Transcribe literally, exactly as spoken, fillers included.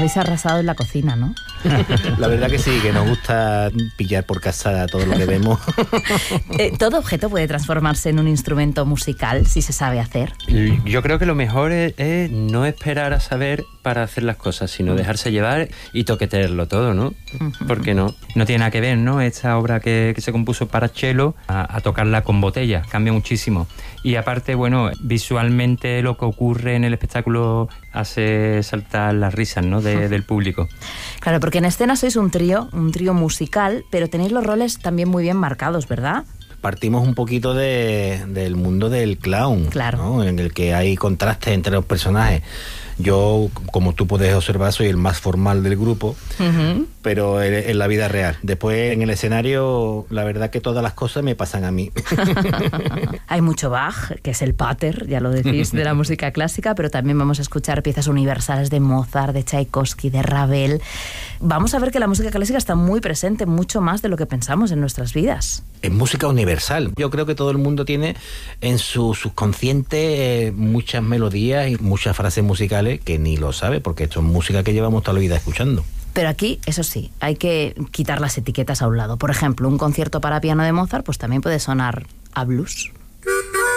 habéis arrasado en la cocina, ¿no? La verdad que sí, que nos gusta pillar por casa todo lo que vemos. Eh, ¿Todo objeto puede transformarse en un instrumento musical si se sabe hacer? Yo creo que lo mejor es, es no esperar a saber para hacer las cosas, sino dejarse llevar y toquetearlo todo, ¿no? Uh-huh. ¿Por qué no? No tiene nada que ver, ¿no? Esta obra que, que se compuso para cello, a, a tocarla con botella, cambia muchísimo. Y aparte, bueno, visualmente lo que ocurre en el espectáculo hace saltar las risas, ¿no? De, del público. Claro, porque en escena sois un trío, un trío musical, pero tenéis los roles también muy bien marcados, ¿verdad? Partimos un poquito de, del mundo del clown, claro, ¿no? En el que hay contrastes entre los personajes. Yo, como tú puedes observar, soy el más formal del grupo, uh-huh. pero en, en la vida real. Después, en el escenario, la verdad que todas las cosas me pasan a mí. Hay mucho Bach, que es el pater, ya lo decís, de la música clásica, pero también vamos a escuchar piezas universales de Mozart, de Tchaikovsky, de Ravel. Vamos a ver que la música clásica está muy presente, mucho más de lo que pensamos en nuestras vidas. Es música universal. Yo creo que todo el mundo tiene en su subconsciente eh, muchas melodías y muchas frases musicales que ni lo sabe, porque esto es música que llevamos toda la vida escuchando. Pero aquí, eso sí, hay que quitar las etiquetas a un lado. Por ejemplo, un concierto para piano de Mozart, pues también puede sonar a blues.